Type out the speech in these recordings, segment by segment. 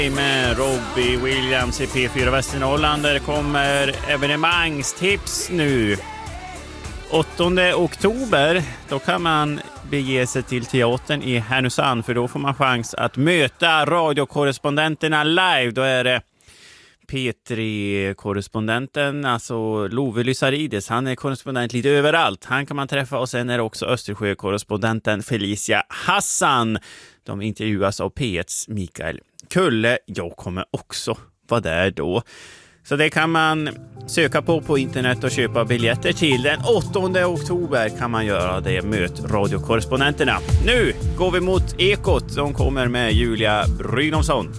Med Robbie Williams i P4 Västernorrland. Där kommer evenemangstips nu. 8 oktober, då kan man bege sig till teatern i Härnösand, för då får man chans att möta radiokorrespondenterna live. Då är det P3-korrespondenten, alltså Love Lysarides. Han är korrespondent lite överallt. Han kan man träffa, och sen är det också Östersjö-korrespondenten Felicia Hassan. De intervjuas av P1s Mikael Kulle. Jag kommer också vara där då. Så det kan man söka på internet och köpa biljetter till. Den 8 oktober kan man göra det. Möt radiokorrespondenterna. Nu går vi mot Ekot som kommer med Julia Brynolfsson.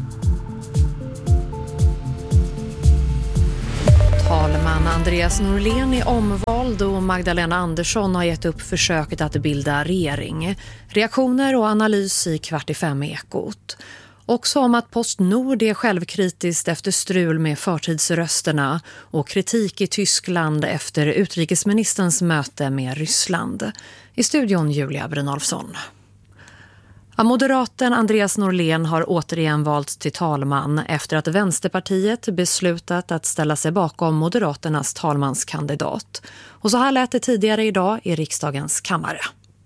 Talman Andreas Norlén är omvald och Magdalena Andersson har gett upp försöket att bilda regering. Reaktioner och analys i 4:45 Ekot. Också om att Postnord är självkritiskt efter strul med förtidsrösterna och kritik i Tyskland efter utrikesministerns möte med Ryssland. I studion Julia Brynolfsson. Moderaten Andreas Norlén har återigen valts till talman efter att Vänsterpartiet beslutat att ställa sig bakom Moderaternas talmanskandidat. Och så här lät det tidigare idag i riksdagens kammare.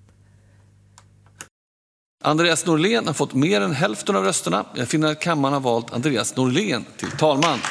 Andreas Norlén har fått mer än hälften av rösterna. Jag finner att kammaren har valt Andreas Norlén till talman.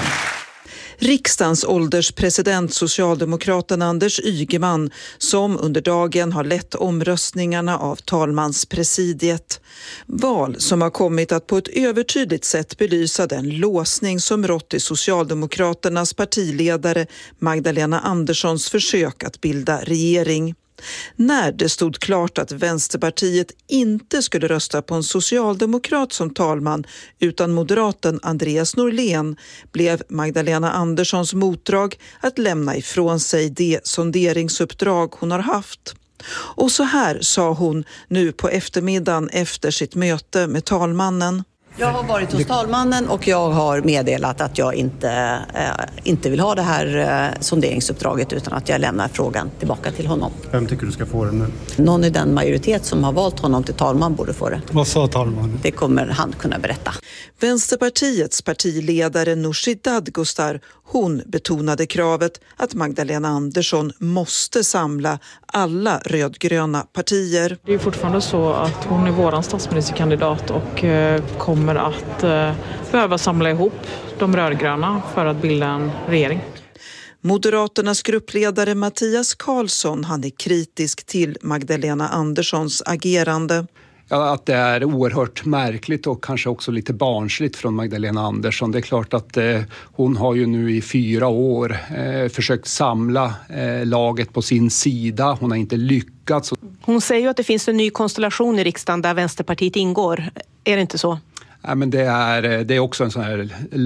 Riksdagens ålderspresident, socialdemokraten Anders Ygeman, som under dagen har lett omröstningarna av talmanspresidiet. Val som har kommit att på ett övertydligt sätt belysa den låsning som rått i Socialdemokraternas partiledare Magdalena Anderssons försök att bilda regering. När det stod klart att Vänsterpartiet inte skulle rösta på en socialdemokrat som talman utan moderaten Andreas Norlén, blev Magdalena Anderssons motdrag att lämna ifrån sig det sonderingsuppdrag hon har haft. Och så här sa hon nu på eftermiddagen efter sitt möte med talmannen. Jag har varit hos talmannen och jag har meddelat att jag inte vill ha det här sonderingsuppdraget, utan att jag lämnar frågan tillbaka till honom. Vem tycker du ska få den nu? Någon i den majoritet som har valt honom till talman borde få det. Vad sa talmannen? Det kommer han kunna berätta. Vänsterpartiets partiledare Nooshi Dadgostar, hon betonade kravet att Magdalena Andersson måste samla alla rödgröna partier. Det är fortfarande så att hon är våran statsministerkandidat och kommer att behöva samla ihop de rödgröna för att bilda en regering. Moderaternas gruppledare Mattias Karlsson, han är kritisk till Magdalena Anderssons agerande. Ja, att det är oerhört märkligt och kanske också lite barnsligt från Magdalena Andersson. Det är klart att hon har ju nu i 4 år försökt samla laget på sin sida. Hon har inte lyckats. Hon säger ju att det finns en ny konstellation i riksdagen där Vänsterpartiet ingår. Är det inte så? Ja, men det är också en sån här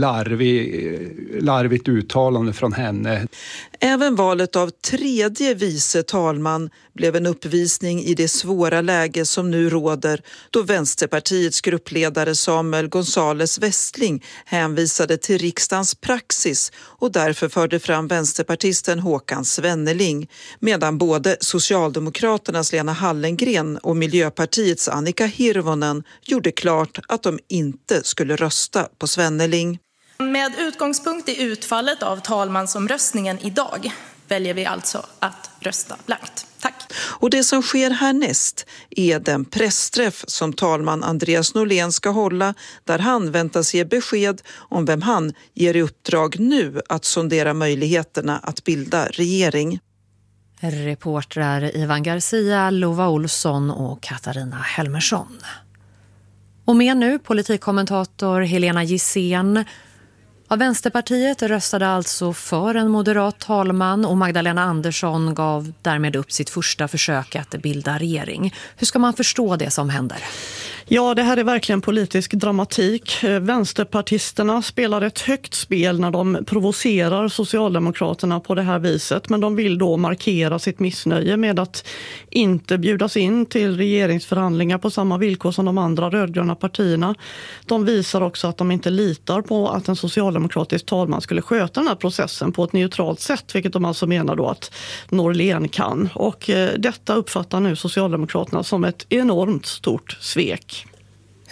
larvigt uttalande från henne. Även valet av 3:e vice talman blev en uppvisning i det svåra läge som nu råder, då Vänsterpartiets gruppledare Samuel González Westling hänvisade till riksdagens praxis och därför förde fram vänsterpartisten Håkan Svenneling, medan både Socialdemokraternas Lena Hallengren och Miljöpartiets Annika Hirvonen gjorde klart att de inte skulle rösta på Svenneling. Med utgångspunkt i utfallet av talmansomröstningen idag väljer vi alltså att rösta blankt. Tack. Och det som sker härnäst är den pressträff som talman Andreas Norlén ska hålla, där han väntas ge besked om vem han ger i uppdrag nu att sondera möjligheterna att bilda regering. Reportrar Ivan Garcia, Lova Olsson och Katarina Helmersson. Och med nu politikkommentator Helena Gissén. Vänsterpartiet röstade alltså för en moderat talman och Magdalena Andersson gav därmed upp sitt första försök att bilda regering. Hur ska man förstå det som händer? Ja, det här är verkligen politisk dramatik. Vänsterpartisterna spelar ett högt spel när de provocerar Socialdemokraterna på det här viset. Men de vill då markera sitt missnöje med att inte bjudas in till regeringsförhandlingar på samma villkor som de andra rödgröna partierna. De visar också att de inte litar på att en socialdemokratisk talman skulle sköta den här processen på ett neutralt sätt. Vilket de alltså menar då att Norlén kan. Och detta uppfattar nu Socialdemokraterna som ett enormt stort svek.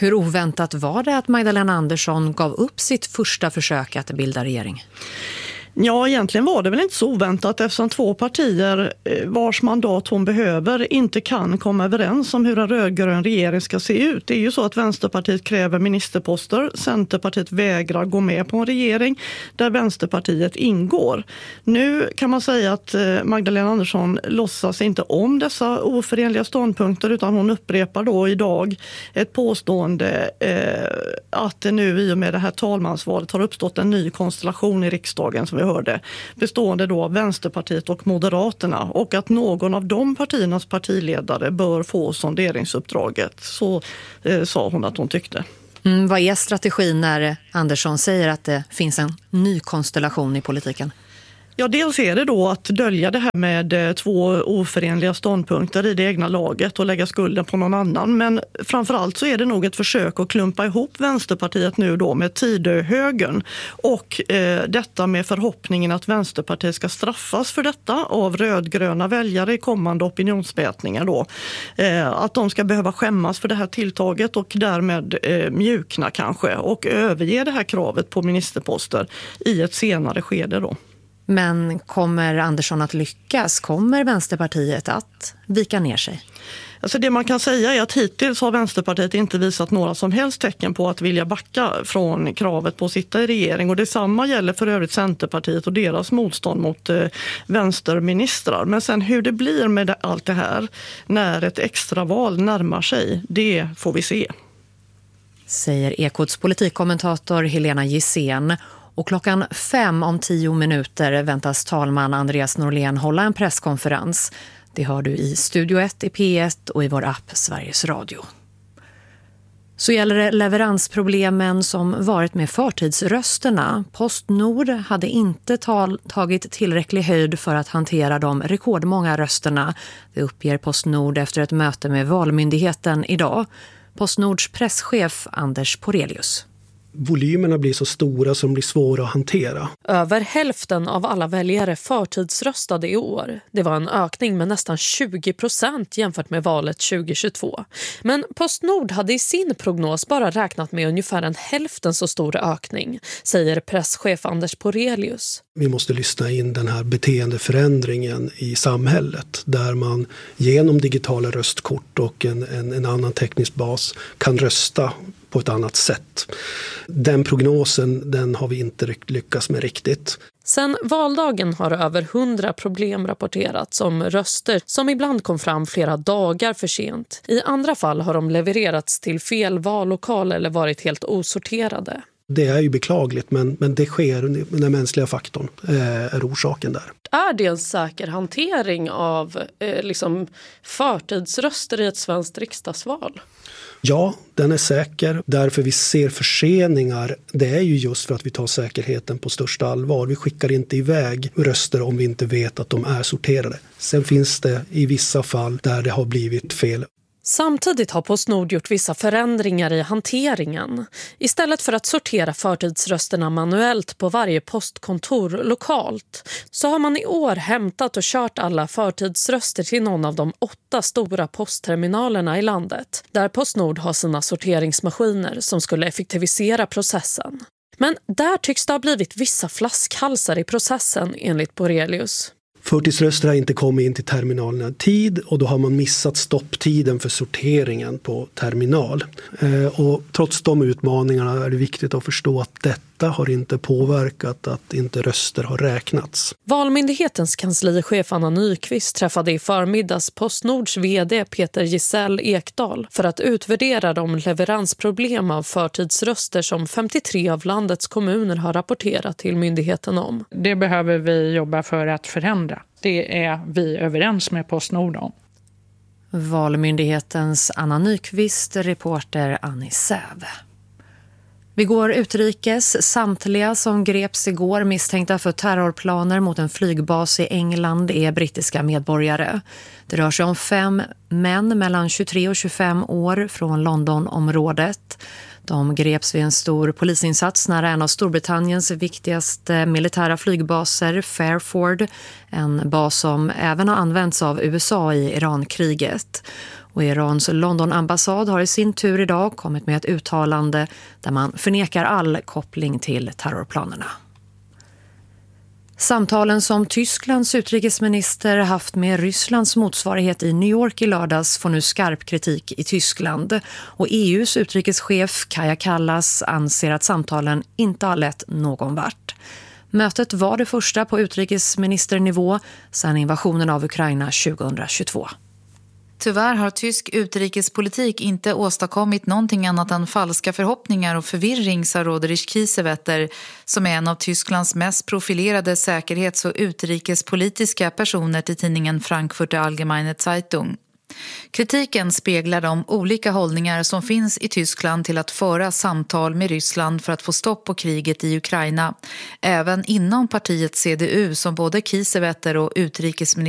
Hur oväntat var det att Magdalena Andersson gav upp sitt första försök att bilda regering? Ja, egentligen var det väl inte så oväntat eftersom två partier vars mandat hon behöver inte kan komma överens om hur en rödgrön regering ska se ut. Det är ju så att Vänsterpartiet kräver ministerposter, Centerpartiet vägrar gå med på en regering där Vänsterpartiet ingår. Nu kan man säga att Magdalena Andersson låtsas inte om dessa oförenliga ståndpunkter utan hon upprepar då idag ett påstående att det nu i och med det här talmansvalet har uppstått en ny konstellation i riksdagen som vi hörde, bestående då av Vänsterpartiet och Moderaterna och att någon av de partiernas partiledare bör få sonderingsuppdraget. Så sa hon att hon tyckte. Vad är strategin när Andersson säger att det finns en ny konstellation i politiken? Ja, dels är det då att dölja det här med två oförenliga ståndpunkter i det egna laget och lägga skulden på någon annan. Men framförallt så är det nog ett försök att klumpa ihop Vänsterpartiet nu då med Tidöhögern och detta med förhoppningen att Vänsterpartiet ska straffas för detta av rödgröna väljare i kommande opinionsmätningar då. Att de ska behöva skämmas för det här tilltaget och därmed mjukna kanske och överge det här kravet på ministerposter i ett senare skede då. Men kommer Andersson att lyckas? Kommer Vänsterpartiet att vika ner sig? Alltså det man kan säga är att hittills har Vänsterpartiet inte visat några som helst tecken på att vilja backa från kravet på att sitta i regering. Och detsamma gäller för övrigt Centerpartiet och deras motstånd mot vänsterministrar. Men sen hur det blir med allt det här när ett extraval närmar sig, det får vi se. Säger Ekots politikkommentator Helena Gissén. Och 5:05 om 10 minuter väntas talman Andreas Norlén hålla en presskonferens. Det hör du i Studio 1 i P1 och i vår app Sveriges Radio. Så gäller det leveransproblemen som varit med förtidsrösterna. PostNord hade inte tagit tillräcklig höjd för att hantera de rekordmånga rösterna. Det uppger PostNord efter ett möte med Valmyndigheten idag. PostNords presschef Anders Porelius. Volymerna blir så stora som blir svåra att hantera. Över hälften av alla väljare förtidsröstade i år. Det var en ökning med nästan 20% jämfört med valet 2022. Men PostNord hade i sin prognos bara räknat med ungefär en hälften så stor ökning, säger presschef Anders Porelius. Vi måste lyssna in den här beteendeförändringen i samhället där man genom digitala röstkort och en annan teknisk bas kan rösta på ett annat sätt. Den prognosen den har vi inte lyckats med riktigt. Sen valdagen har över 100 problem rapporterats om röster som ibland kom fram flera dagar för sent. I andra fall har de levererats till fel vallokal eller varit helt osorterade. Det är ju beklagligt men det sker, den mänskliga faktorn är orsaken där. Är det en säker hantering av förtidsröster i ett svenskt riksdagsval? Ja, den är säker. Därför vi ser förseningar, det är ju just för att vi tar säkerheten på största allvar. Vi skickar inte iväg röster om vi inte vet att de är sorterade. Sen finns det i vissa fall där det har blivit fel. Samtidigt har PostNord gjort vissa förändringar i hanteringen. Istället för att sortera förtidsrösterna manuellt på varje postkontor lokalt så har man i år hämtat och kört alla förtidsröster till någon av de 8 stora postterminalerna i landet där PostNord har sina sorteringsmaskiner som skulle effektivisera processen. Men där tycks det ha blivit vissa flaskhalsar i processen enligt Porelius. Förtidsröster har inte kommit in till terminalerna i tid och då har man missat stopptiden för sorteringen på terminal. Och trots de utmaningarna är det viktigt att förstå att detta har inte påverkat att inte röster har räknats. Valmyndighetens kanslichef Anna Nyqvist träffade i förmiddags PostNords vd Peter Gisell Ekdahl för att utvärdera de leveransproblem av förtidsröster som 53 av landets kommuner har rapporterat till myndigheten om. Det behöver vi jobba för att förändra. Det är vi överens med PostNord om. Valmyndighetens Anna Nyqvist, reporter Annie Säve. Vi går utrikes. Samtliga som greps igår misstänkta för terrorplaner mot en flygbas i England är brittiska medborgare. Det rör sig om 5 män mellan 23 och 25 år från Londonområdet. De greps vid en stor polisinsats nära en av Storbritanniens viktigaste militära flygbaser, Fairford, en bas som även har använts av USA i Irankriget. Och Irans London-ambassad har i sin tur idag kommit med ett uttalande där man förnekar all koppling till terrorplanerna. Samtalen som Tysklands utrikesminister haft med Rysslands motsvarighet i New York i lördags får nu skarp kritik i Tyskland. Och EUs utrikeschef Kaja Kallas anser att samtalen inte har lett någon vart. Mötet var det första på utrikesministernivå sedan invasionen av Ukraina 2022. Tyvärr har tysk utrikespolitik inte åstadkommit någonting annat än falska förhoppningar och förvirring, sa Roderich Kiesewetter, som är en av Tysklands mest profilerade säkerhets- och utrikespolitiska personer till tidningen Frankfurter Allgemeine Zeitung. Kritiken speglar de olika hållningar som finns i Tyskland till att föra samtal med Ryssland för att få stopp på kriget i Ukraina, även inom partiet CDU som både Kiesewetter och utrikesminister